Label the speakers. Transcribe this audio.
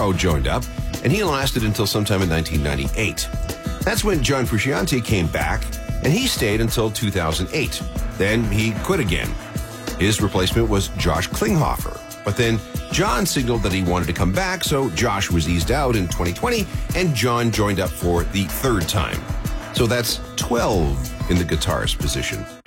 Speaker 1: Morrow joined up, and he lasted until sometime in 1998. That's when John Frusciante came back, and he stayed until 2008. Then he quit again. His replacement was Josh Klinghoffer. But then John signaled that he wanted to come back, so Josh was eased out in 2020, and John joined up for the third time. So that's 12 in the guitarist position.